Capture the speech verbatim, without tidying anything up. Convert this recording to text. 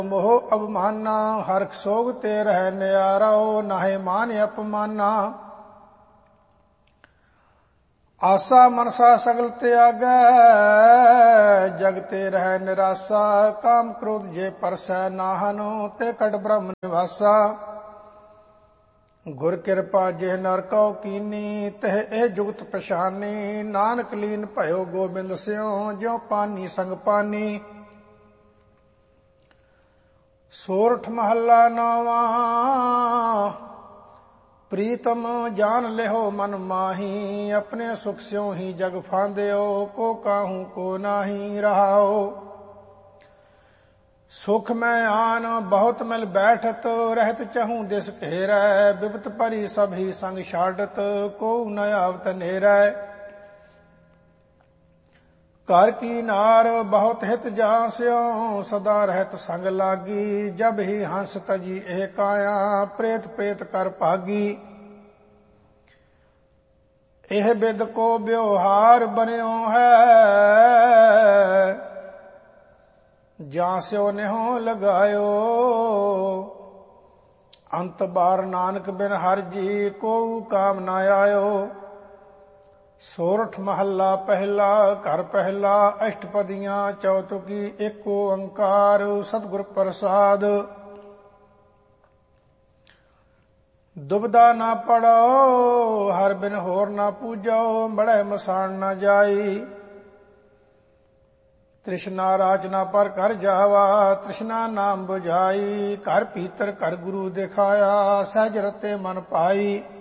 ਮੋਹ ਅਭਮਾਨਾ, ਹਰਖ ਸੋਗ ਤੇ ਰਹਿ ਨਿਆਰੋ, ਨਾਹੇ ਮਾਨ ਅਪਮਾਨਾ। ਆਸਾ ਮਨਸਾ ਸਗਲ ਤਿਆਗੈ, ਜਗ ਤੇ ਰਹਿ ਨਿਰਾਸਾ। ਕਾਮ ਕ੍ਰੋਧ ਜੇ ਪਰਸੈ ਨਾਹਨ, ਤੇ ਕਟ ਬ੍ਰਹਮ ਨਿਵਾਸਾ। ਗੁਰ ਕਿਰਪਾ ਜਿਹ ਨਰ ਕਉ ਕੀਨੀ, ਤਿਹ ਇਹ ਜੁਗਤ ਪਛਾਨੀ। ਨਾਨਕ ਲੀਨ ਭਇਓ ਗੋਬਿੰਦ ਸਿਉ, ਜਿਉ ਪਾਨੀ ਸੰਗ ਪਾਨੀ। ਸੋਰਠ ਮਹੱਲਾ ਨੌਵਾਂ, ਪ੍ਰੀਤਮ ਜਾਨ ਲਿਹੋ ਮਨ ਮਾਹੀ। ਆਪਣੇ ਸੁਖ ਸਿਉ ਹੀ ਜਗ ਫਾਂਦਿਓ, ਕੋ ਕਾਹੂ ਕੋ ਨਾਹੀ ਰਹਾਓ। ਸੁਖ ਮੈਂ ਆਨ ਬਹੁਤ ਮਿਲ ਬੈਠਤ, ਰਹਿਤ ਚਹੂੰ ਦਿਸ ਘੇਰੈ। ਬਿਪਤ ਭਰੀ ਸਭ ਹੀ ਸੰਗ ਛਾਡਤ, ਕੋ ਨ ਆਵਤ ਨੇਰੈ। ਘਰ ਕੀ ਨਾਰ ਬਹੁਤ ਹਿਤ ਜਾਂਸਿਓ, ਸਦਾ ਰਹਿਤ ਸੰਗ ਲਾਗੀ। ਜਬ ਹੀ ਹੰਸ ਤਜੀ ਇਹ ਕਾਇਆ, ਪ੍ਰੇਤ ਪ੍ਰੇਤ ਕਰ ਭਾਗੀ। ਇਹ ਬਿਦ ਕੋ ਵਿਵਹਾਰ ਬਨਿਓ ਹੈ, ਜਾਂ ਸਿਓ ਨਿਹੋ ਲਗਾਇਓ। ਅੰਤ ਬਾਰ ਨਾਨਕ ਬਿਨ ਹਰਿ ਜੀ, ਕੋ ਕਾਮ ਨਾ ਆਇਓ। ਸੋਰਠ ਮਹੱਲਾ ਪਹਿਲਾ, ਘਰ ਪਹਿਲਾ। ਅਸ਼ਟਪਦੀਆਂ ਚੌਤੁਕੀ, ਏਕ ਓੰਕਾਰ ਸਤਿਗੁਰ ਪ੍ਰਸਾਦ। ਦੁਬਦਾ ਨਾ ਪੜੋ, ਹਰ ਬਿਨ ਹੋਰ ਨਾ ਪੂਜੋ। ਬੜੈ ਮਸਾਣ ਨਾ ਜਾਈ, ਤ੍ਰਿਸ਼ਨਾ ਰਾਚਨਾ ਪਰ ਕਰ ਜਾਵਾ। ਤ੍ਰਿਸ਼ਨਾ ਨਾਮ ਬੁਝਾਈ, ਘਰ ਭੀਤਰ ਘਰ ਗੁਰੂ ਦਿਖਾਇਆ। ਸਹਿਜ ਰਤੇ ਮਨ ਪਾਈ।